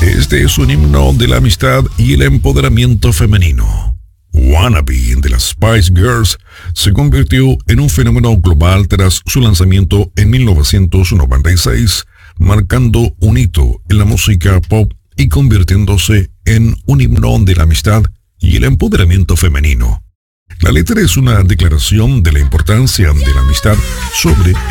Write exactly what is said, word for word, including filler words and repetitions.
Este es un himno de la amistad y el empoderamiento femenino. Wannabe de las Spice Girls se convirtió en un fenómeno global tras su lanzamiento en mil novecientos noventa y seis, marcando un hito en la música pop y convirtiéndose en un himno de la amistad y el empoderamiento femenino. La letra es una declaración de la importancia de la amistad sobre